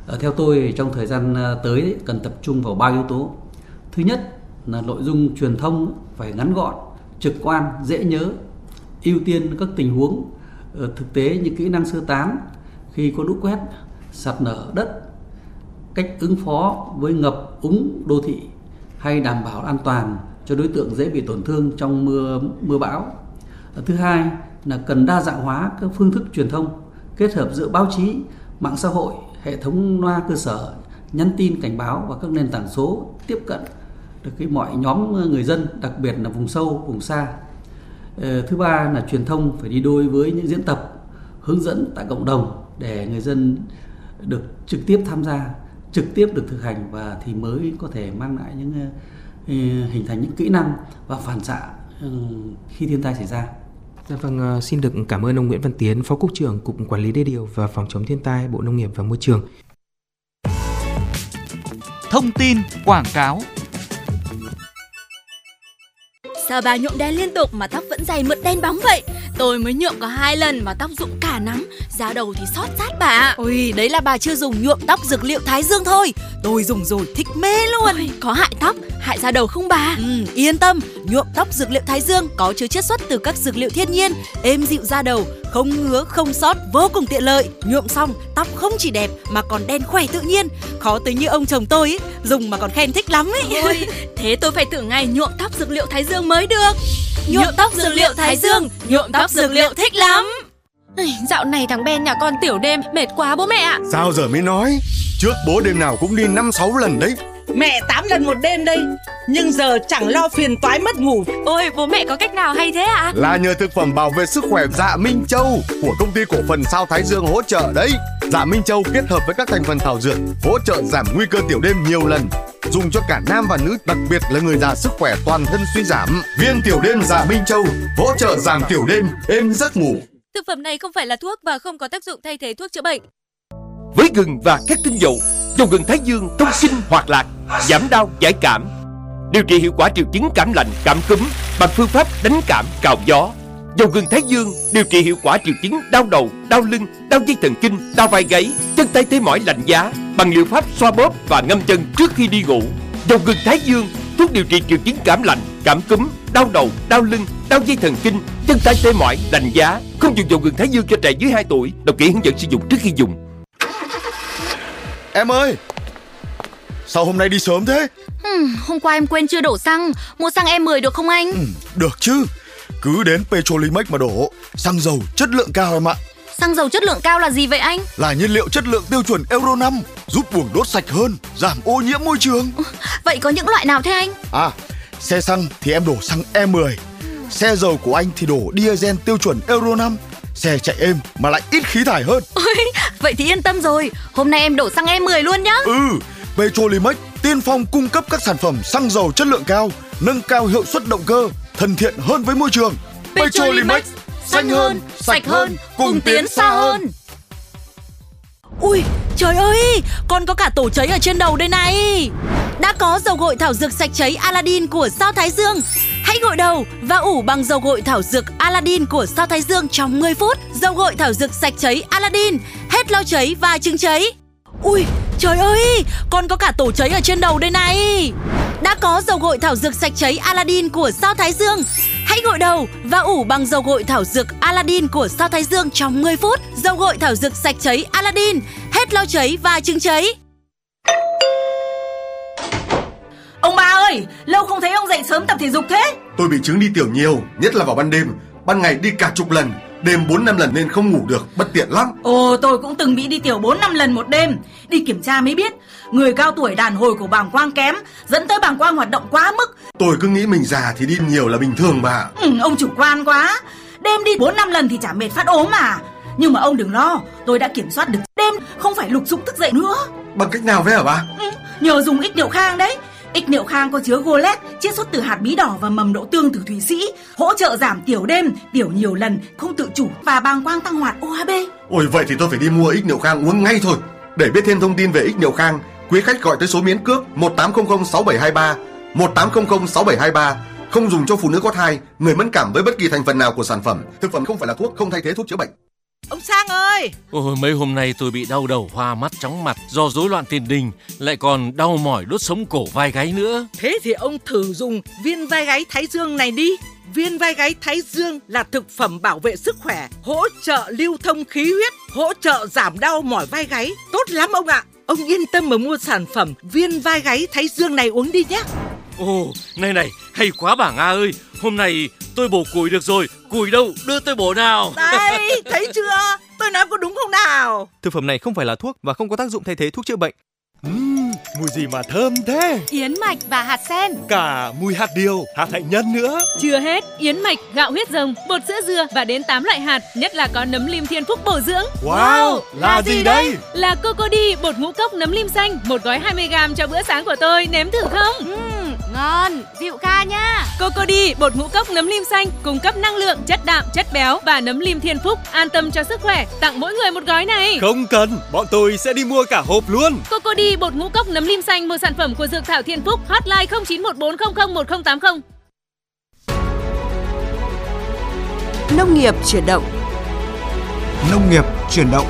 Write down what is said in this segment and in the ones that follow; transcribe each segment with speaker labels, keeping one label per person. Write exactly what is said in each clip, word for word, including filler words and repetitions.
Speaker 1: Theo tôi, trong thời gian tới cần tập trung vào ba yếu tố. Thứ nhất là nội dung truyền thông phải ngắn gọn, trực quan, dễ nhớ, ưu tiên các tình huống thực tế như kỹ năng sơ tán khi có lũ quét, sạt lở đất, cách ứng phó với ngập úng đô thị hay đảm bảo an toàn cho đối tượng dễ bị tổn thương trong mưa mưa bão. Thứ hai là cần đa dạng hóa các phương thức truyền thông, kết hợp giữa báo chí, mạng xã hội, hệ thống loa cơ sở, nhắn tin cảnh báo và các nền tảng số tiếp cận được cái mọi nhóm người dân, đặc biệt là vùng sâu, vùng xa. Thứ ba là truyền thông phải đi đôi với những diễn tập, hướng dẫn tại cộng đồng để người dân được trực tiếp tham gia, trực tiếp được thực hành và thì mới có thể mang lại những hình thành những kỹ năng và phản xạ khi thiên tai xảy ra.
Speaker 2: Dạ vâng, xin được cảm ơn ông Nguyễn Văn Tiến, Phó Cục trưởng Cục Quản lý Đê điều và Phòng chống thiên tai, Bộ Nông nghiệp và Môi trường.
Speaker 3: Thông tin quảng cáo.
Speaker 4: Sao bà nhuộm đen liên tục mà tóc vẫn dày mượt đen bóng vậy? Tôi mới nhuộm có hai lần mà tóc rụng cả nắm, da đầu thì xót rát bà.
Speaker 5: Ôi, đấy là bà chưa dùng nhuộm tóc dược liệu Thái Dương thôi. Tôi dùng rồi thích mê luôn.
Speaker 4: Ôi, có hại tóc, hại da đầu không bà?
Speaker 5: Ừ, yên tâm, nhuộm tóc dược liệu Thái Dương có chứa chiết xuất từ các dược liệu thiên nhiên, êm dịu da đầu, không ngứa, không xót, vô cùng tiện lợi. Nhuộm xong, tóc không chỉ đẹp mà còn đen khỏe tự nhiên. Khó tới như ông chồng tôi ấy, dùng mà còn khen thích lắm ấy.
Speaker 4: Ôi, thế tôi phải thử ngay nhuộm tóc dược liệu Thái Dương mới được.
Speaker 5: Nhuộm tóc dược liệu Thái Dương, nhuộm tóc dược liệu thích lắm.
Speaker 4: Dạo này thằng Ben nhà con tiểu đêm mệt quá bố mẹ ạ.
Speaker 6: Sao giờ mới nói? Trước bố đêm nào cũng đi năm sáu lần đấy.
Speaker 7: Mẹ tám lần một đêm đây, nhưng giờ chẳng lo phiền toái mất ngủ.
Speaker 4: Ôi, bố mẹ có cách nào hay thế ạ?
Speaker 6: Là nhờ thực phẩm bảo vệ sức khỏe Dạ Minh Châu của công ty cổ phần Sao Thái Dương hỗ trợ đấy. Dạ Minh Châu kết hợp với các thành phần thảo dược hỗ trợ giảm nguy cơ tiểu đêm nhiều lần, dùng cho cả nam và nữ, đặc biệt là người già sức khỏe toàn thân suy giảm. Viên tiểu đêm Dạ Minh Châu hỗ trợ giảm tiểu đêm, êm giấc ngủ.
Speaker 4: Thực phẩm này không phải là thuốc và không có tác dụng thay thế thuốc chữa bệnh.
Speaker 8: Với gừng và các tinh dầu, dầu gừng Thái Dương thông sinh hoạt lạc, giảm đau giải cảm, điều trị hiệu quả triệu chứng cảm lạnh, cảm cúm bằng phương pháp đánh cảm cào gió. Dầu gừng Thái Dương điều trị hiệu quả triệu chứng đau đầu, đau lưng, đau dây thần kinh, đau vai gáy, chân tay tê mỏi lạnh giá bằng liệu pháp xoa bóp và ngâm chân trước khi đi ngủ. Dầu gừng Thái Dương thuốc điều trị triệu chứng cảm lạnh, cảm cúm, đau đầu, đau lưng, đau dây thần kinh, chân tay tê mỏi lạnh giá. Không dùng dầu gừng Thái Dương cho trẻ dưới hai tuổi. Đọc kỹ hướng dẫn sử dụng trước khi dùng.
Speaker 6: Em ơi, sao hôm nay đi sớm thế?
Speaker 4: Hmm, hôm qua em quên chưa đổ xăng. Mua xăng E mười được không anh?
Speaker 6: Ừ, được chứ. Cứ đến Petrolimex mà đổ. Xăng dầu chất lượng cao em ạ.
Speaker 4: Xăng dầu chất lượng cao là gì vậy anh?
Speaker 6: Là nhiên liệu chất lượng tiêu chuẩn Euro năm, giúp buồng đốt sạch hơn, giảm ô nhiễm môi trường.
Speaker 4: Vậy có những loại nào thế anh?
Speaker 6: À, xe xăng thì em đổ xăng E mười. Xe dầu của anh thì đổ diesel tiêu chuẩn Euro năm. Xe chạy êm mà lại ít khí thải hơn.
Speaker 4: Ôi, vậy thì yên tâm rồi. Hôm nay em đổ xăng E mười luôn nhá.
Speaker 6: Ừ, Petrolimex tiên phong cung cấp các sản phẩm xăng dầu chất lượng cao, nâng cao hiệu suất động cơ, thân thiện hơn với môi trường.
Speaker 4: Petrolimex, xanh hơn, sạch hơn, cùng tiến xa hơn.
Speaker 5: Ui, trời ơi, con có cả tổ cháy ở trên đầu đây này. Đã có dầu gội thảo dược sạch cháy Aladdin của Sao Thái Dương. Hãy gội đầu và ủ bằng dầu gội thảo dược Aladdin của Sao Thái Dương trong mười phút. Dầu gội thảo dược sạch cháy Aladdin, hết lau cháy và chứng cháy. Ui, trời ơi, con có cả tổ cháy ở trên đầu đây này. Đã có dầu gội thảo dược sạch cháy Aladdin của Sao Thái Dương. Hãy gội đầu và ủ bằng dầu gội thảo dược Aladdin của Sao Thái Dương trong mười phút. Dầu gội thảo dược sạch cháy Aladdin, hết lau cháy và chứng cháy.
Speaker 7: Ông ba ơi, lâu không thấy ông dậy sớm tập thể dục thế.
Speaker 6: Tôi bị chứng đi tiểu nhiều, nhất là vào ban đêm. Ban ngày đi cả chục lần, đêm bốn năm lần nên không ngủ được, bất tiện lắm.
Speaker 7: Ồ, tôi cũng từng bị đi tiểu bốn năm lần một đêm. Đi kiểm tra mới biết, người cao tuổi đàn hồi của bàng quang kém, dẫn tới bàng quang hoạt động quá mức.
Speaker 6: Tôi cứ nghĩ mình già thì đi nhiều là bình thường mà.
Speaker 7: Ừ, ông chủ quan quá. Đêm đi bốn năm lần thì chả mệt phát ốm mà. Nhưng mà ông đừng lo, tôi đã kiểm soát được. Đêm không phải lục dục thức dậy nữa.
Speaker 6: Bằng cách nào vậy hả bà?
Speaker 7: Ừ, nhờ dùng ích niệu khang đấy. Ích niệu khang có chứa golet, chiết xuất từ hạt bí đỏ và mầm đậu tương từ Thụy Sĩ, hỗ trợ giảm tiểu đêm, tiểu nhiều lần, không tự chủ và bàng quang tăng hoạt o hát bê.
Speaker 6: Ôi, vậy thì tôi phải đi mua ích niệu khang uống ngay thôi. Để biết thêm thông tin về ích niệu khang, quý khách gọi tới số miễn cước một tám không không sáu bảy hai ba, một tám không không sáu bảy hai ba. Không dùng cho phụ nữ có thai, người mẫn cảm với bất kỳ thành phần nào của sản phẩm. Thực phẩm không phải là thuốc, không thay thế thuốc chữa bệnh.
Speaker 9: ông Sang ơi.
Speaker 10: Ôi, mấy hôm nay tôi bị đau đầu, hoa mắt, chóng mặt do rối loạn tiền đình, lại còn đau mỏi đốt sống cổ vai gáy nữa.
Speaker 9: Thế thì ông thử dùng viên vai gáy Thái Dương này đi. Viên vai gáy Thái Dương là thực phẩm bảo vệ sức khỏe, hỗ trợ lưu thông khí huyết, hỗ trợ giảm đau mỏi vai gáy. Tốt lắm ông ạ. Ông yên tâm mà mua sản phẩm viên vai gáy Thái Dương này uống đi nhé.
Speaker 10: Ồ, này này, hay quá bà Nga ơi. Hôm nay tôi bổ củi được rồi. Củi đâu, đưa tôi bổ nào.
Speaker 9: Đây, thấy chưa? Tôi nói có đúng không nào?
Speaker 11: Thực phẩm này không phải là thuốc và không có tác dụng thay thế thuốc chữa bệnh. Uhm, mùi gì mà thơm thế?
Speaker 12: Yến mạch và hạt sen.
Speaker 11: Cả mùi hạt điều, hạt hạnh nhân nữa.
Speaker 12: Chưa hết, yến mạch, gạo huyết rồng, bột sữa dừa và đến tám loại hạt, nhất là có nấm lim thiên phúc bổ dưỡng.
Speaker 11: Wow, là, là gì đây?
Speaker 12: Là Cocody, bột ngũ cốc nấm lim xanh, một gói hai mươi gam cho bữa sáng của tôi, nếm thử không?
Speaker 13: Uhm, ngon, dịu ca nha.
Speaker 12: Cocody, bột ngũ cốc nấm lim xanh, cung cấp năng lượng, chất đạm, chất béo và nấm lim thiên phúc, an tâm cho sức khỏe, tặng mỗi người một gói này.
Speaker 11: Không cần, bọn tôi sẽ đi mua cả hộp luôn.
Speaker 12: Cocody, bột ngũ cốc nấm lim xanh, một sản phẩm của Dược Thảo Thiên Phúc, hotline không chín một bốn không không một không tám không.
Speaker 14: Nông nghiệp chuyển động.
Speaker 15: Nông nghiệp chuyển động.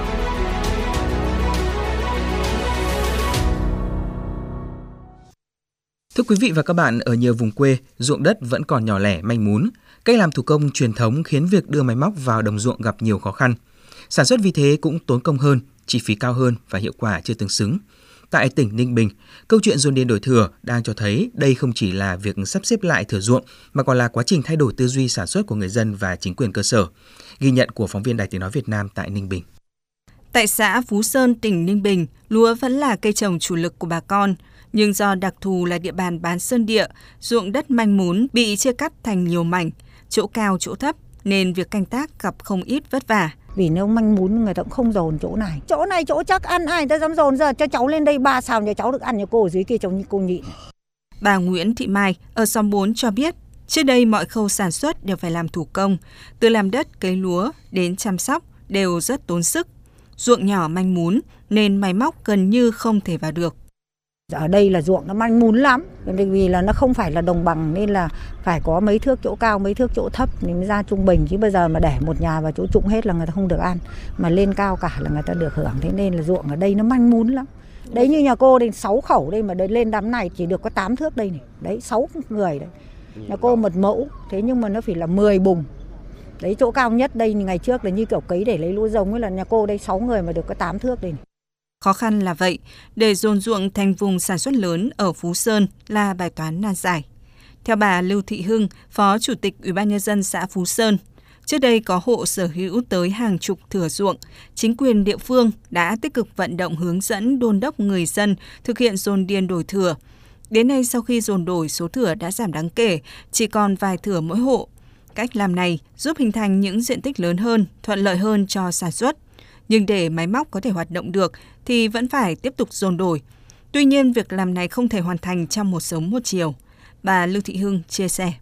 Speaker 2: Thưa quý vị và các bạn, ở nhiều vùng quê, ruộng đất vẫn còn nhỏ lẻ, manh mún. Cách làm thủ công truyền thống khiến việc đưa máy móc vào đồng ruộng gặp nhiều khó khăn. Sản xuất vì thế cũng tốn công hơn, chi phí cao hơn và hiệu quả chưa tương xứng. Tại tỉnh Ninh Bình, câu chuyện dồn điền đổi thửa đang cho thấy đây không chỉ là việc sắp xếp lại thửa ruộng mà còn là quá trình thay đổi tư duy sản xuất của người dân và chính quyền cơ sở. Ghi nhận của phóng viên Đài Tiếng nói Việt Nam tại Ninh Bình.
Speaker 16: Tại xã Phú Sơn, tỉnh Ninh Bình, lúa vẫn là cây trồng chủ lực của bà con. Nhưng do đặc thù là địa bàn bán sơn địa, ruộng đất manh mún bị chia cắt thành nhiều mảnh, chỗ cao chỗ thấp nên việc canh tác gặp không ít vất vả.
Speaker 17: Vì nếu manh mún người ta cũng không dồn chỗ này. Chỗ này chỗ chắc ăn ai người ta dám dồn, giờ cho cháu lên đây ba xào cho cháu được ăn, nhà cô ở dưới kia cháu cô nhịn.
Speaker 16: Bà Nguyễn Thị Mai ở xóm bốn cho biết, trước đây mọi khâu sản xuất đều phải làm thủ công, từ làm đất cấy lúa đến chăm sóc đều rất tốn sức. Ruộng nhỏ manh mún nên máy móc gần như không thể vào được.
Speaker 17: Ở đây là ruộng nó manh mún lắm, vì là nó không phải là đồng bằng nên là phải có mấy thước chỗ cao, mấy thước chỗ thấp thì mới ra trung bình. Chứ bây giờ mà để một nhà vào chỗ trũng hết là người ta không được ăn, mà lên cao cả là người ta được hưởng. Thế nên là ruộng ở đây nó manh mún lắm. Đấy như nhà cô đây sáu khẩu đây mà đây lên đám này chỉ được có tám thước đây này. Đấy sáu người đấy. Nhà cô một mẫu, thế nhưng mà nó phải là mười bùng. Đấy chỗ cao nhất đây ngày trước là như kiểu cấy để lấy lúa giống ấy, là nhà cô đây sáu người mà được có tám thước đây này.
Speaker 16: Khó khăn là vậy, để dồn ruộng thành vùng sản xuất lớn ở Phú Sơn là bài toán nan giải. Theo bà Lưu Thị Hưng, Phó Chủ tịch Ủy ban Nhân dân xã Phú Sơn, trước đây có hộ sở hữu tới hàng chục thửa ruộng, chính quyền địa phương đã tích cực vận động hướng dẫn đôn đốc người dân thực hiện dồn điền đổi thửa. Đến nay sau khi dồn đổi, số thửa đã giảm đáng kể, chỉ còn vài thửa mỗi hộ. Cách làm này giúp hình thành những diện tích lớn hơn, thuận lợi hơn cho sản xuất. Nhưng để máy móc có thể hoạt động được thì vẫn phải tiếp tục dồn đổi. Tuy nhiên, việc làm này không thể hoàn thành trong một sớm một chiều. Bà Lưu Thị Hưng chia sẻ.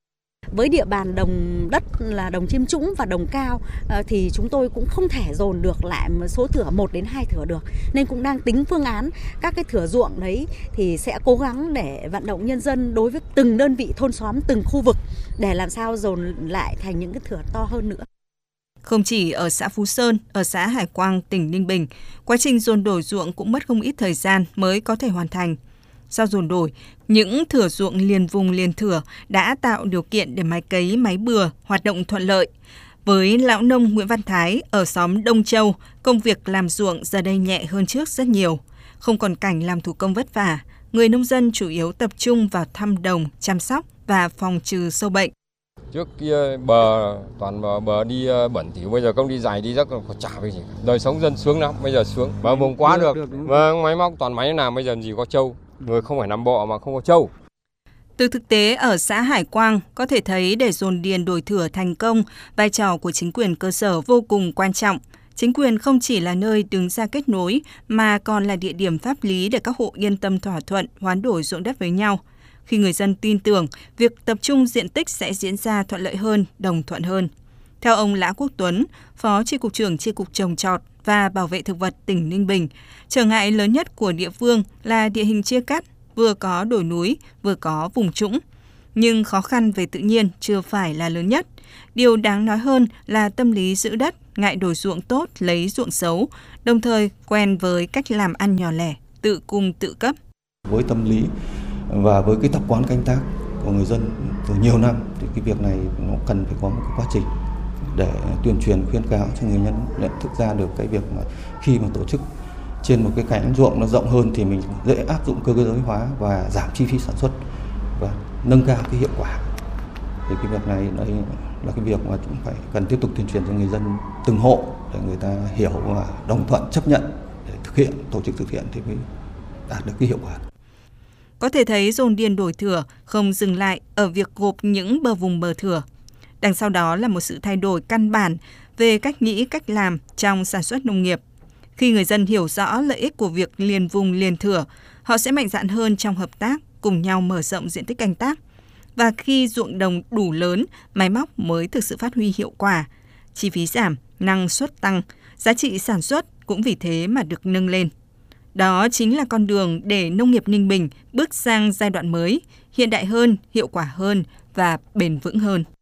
Speaker 18: Với địa bàn đồng đất là đồng chiêm trũng và đồng cao thì chúng tôi cũng không thể dồn được lại số thửa một đến hai thửa được. Nên cũng đang tính phương án các cái thửa ruộng đấy thì sẽ cố gắng để vận động nhân dân đối với từng đơn vị thôn xóm, từng khu vực để làm sao dồn lại thành những cái thửa to hơn nữa.
Speaker 16: Không chỉ ở xã Phú Sơn, ở xã Hải Quang, tỉnh Ninh Bình, quá trình dồn đổi ruộng cũng mất không ít thời gian mới có thể hoàn thành. Sau dồn đổi, những thửa ruộng liền vùng liền thửa đã tạo điều kiện để máy cấy, máy bừa hoạt động thuận lợi. Với lão nông Nguyễn Văn Thái ở xóm Đông Châu, công việc làm ruộng giờ đây nhẹ hơn trước rất nhiều. Không còn cảnh làm thủ công vất vả, người nông dân chủ yếu tập trung vào thăm đồng, chăm sóc và phòng trừ sâu bệnh.
Speaker 19: Trước kia bờ toàn bờ, bờ đi bẩn thỉu, bây giờ không đi dài đi rất là chả cái gì. Đời sống dân sướng lắm, bây giờ sướng. Bờ vùng quá được. Vâng, máy móc toàn máy làm bây giờ gì có trâu. Người không phải nằm bọ mà không có trâu.
Speaker 16: Từ thực tế ở xã Hải Quang có thể thấy để dồn điền đổi thửa thành công, vai trò của chính quyền cơ sở vô cùng quan trọng. Chính quyền không chỉ là nơi đứng ra kết nối mà còn là địa điểm pháp lý để các hộ yên tâm thỏa thuận hoán đổi ruộng đất với nhau. Khi người dân tin tưởng, việc tập trung diện tích sẽ diễn ra thuận lợi hơn, đồng thuận hơn. Theo ông Lã Quốc Tuấn, Phó Chi cục trưởng Chi cục Trồng trọt và Bảo vệ thực vật tỉnh Ninh Bình, trở ngại lớn nhất của địa phương là địa hình chia cắt, vừa có đồi núi, vừa có vùng trũng. Nhưng khó khăn về tự nhiên chưa phải là lớn nhất. Điều đáng nói hơn là tâm lý giữ đất, ngại đổi ruộng tốt, lấy ruộng xấu, đồng thời quen với cách làm ăn nhỏ lẻ, tự cung tự cấp.
Speaker 20: Với tâm lý và với cái tập quán canh tác của người dân từ nhiều năm thì cái việc này nó cần phải có một cái quá trình để tuyên truyền khuyến cáo cho người dân nhận thức ra được cái việc mà khi mà tổ chức trên một cái cánh ruộng nó rộng hơn thì mình dễ áp dụng cơ giới hóa và giảm chi phí sản xuất và nâng cao cái hiệu quả. Thì cái việc này đây là cái việc mà chúng phải cần tiếp tục tuyên truyền cho người dân từng hộ để người ta hiểu và đồng thuận chấp nhận để thực hiện, tổ chức thực hiện thì mới đạt được cái hiệu quả.
Speaker 16: Có thể thấy dồn điền đổi thửa không dừng lại ở việc gộp những bờ vùng bờ thửa. Đằng sau đó là một sự thay đổi căn bản về cách nghĩ, cách làm trong sản xuất nông nghiệp. Khi người dân hiểu rõ lợi ích của việc liền vùng liền thửa, họ sẽ mạnh dạn hơn trong hợp tác, cùng nhau mở rộng diện tích canh tác. Và khi ruộng đồng đủ lớn, máy móc mới thực sự phát huy hiệu quả. Chi phí giảm, năng suất tăng, giá trị sản xuất cũng vì thế mà được nâng lên. Đó chính là con đường để nông nghiệp Ninh Bình bước sang giai đoạn mới, hiện đại hơn, hiệu quả hơn và bền vững hơn.